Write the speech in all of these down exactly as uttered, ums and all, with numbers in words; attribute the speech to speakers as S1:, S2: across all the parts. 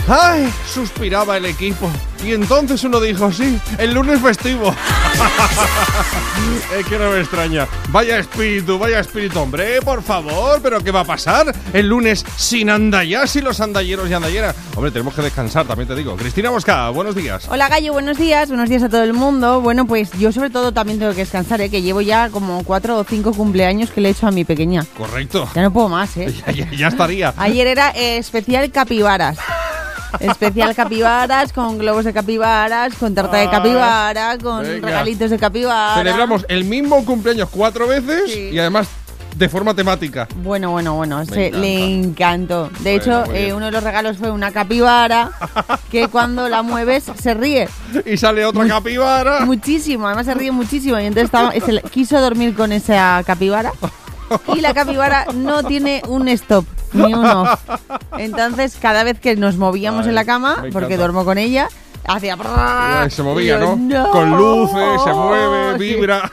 S1: ¡Ay! Suspiraba el equipo. Y entonces uno dijo, sí, el lunes festivo. Es que no me extraña. Vaya espíritu, vaya espíritu, hombre, por favor. ¿Pero qué va a pasar el lunes sin andallas y los andalleros y andalleras? Hombre, tenemos que descansar, también te digo. Cristina Mosca, buenos días.
S2: Hola, Gallo, buenos días. Buenos días a todo el mundo. Bueno, pues yo sobre todo también tengo que descansar, ¿eh? Que llevo ya como cuatro o cinco cumpleaños que le he hecho a mi pequeña.
S1: Correcto.
S2: Ya no puedo más, ¿eh?
S1: Ya, ya, ya estaría.
S2: Ayer era eh, especial capibaras. Especial capibaras, con globos de capibaras, con tarta de capibara, con
S1: venga.
S2: regalitos de capibara.
S1: Celebramos el mismo cumpleaños cuatro veces, sí. Y además de forma temática.
S2: Bueno, bueno, bueno, se, le encantó. De
S1: bueno,
S2: hecho, eh, uno de los regalos fue una capibara que cuando la mueves se ríe.
S1: Y sale otra capibara.
S2: Muchísimo, además se ríe muchísimo. Y entonces estaba, se, quiso dormir con esa capibara. Y la capibara no tiene un stop, ni un off. Entonces, cada vez que nos movíamos Ay, en la cama, porque duermo con ella, hacía...
S1: Ay, se movía,
S2: yo,
S1: ¿no?
S2: no.
S1: Con luces, se mueve, vibra.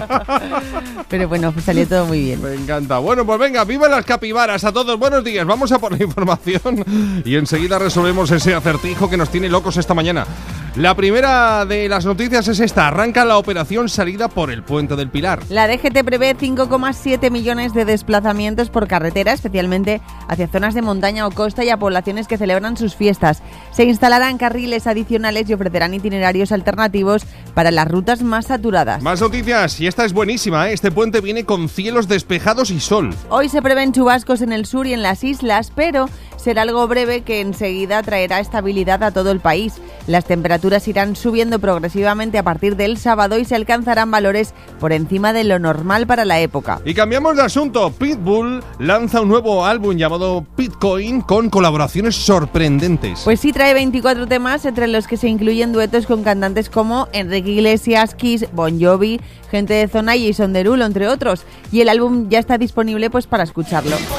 S2: Pero bueno, pues salió todo muy bien.
S1: Me encanta. Bueno, pues venga, viva las capibaras a todos. Buenos días, vamos a por la información y enseguida resolvemos ese acertijo que nos tiene locos esta mañana. La primera de las noticias es esta. Arranca la operación salida por el Puente del Pilar.
S2: La D G T prevé cinco coma siete millones de desplazamientos por carretera, especialmente hacia zonas de montaña o costa y a poblaciones que celebran sus fiestas. Se instalarán carriles adicionales y ofrecerán itinerarios alternativos para las rutas más saturadas.
S1: Más noticias, y esta es buenísima, ¿eh? Este puente viene con cielos despejados y sol.
S2: Hoy se prevén chubascos en el sur y en las islas, pero será algo breve que enseguida traerá estabilidad a todo el país. Las temperaturas irán subiendo progresivamente a partir del sábado y se alcanzarán valores por encima de lo normal para la época.
S1: Y cambiamos de asunto. Pitbull lanza un nuevo álbum llamado Pitcoin con colaboraciones sorprendentes.
S2: Pues sí, trae veinticuatro temas, entre los que se incluyen duetos con cantantes como Enrique Iglesias, Kiss, Bon Jovi, Gente de Zona y Jason Derulo, entre otros. Y el álbum ya está disponible pues para escucharlo.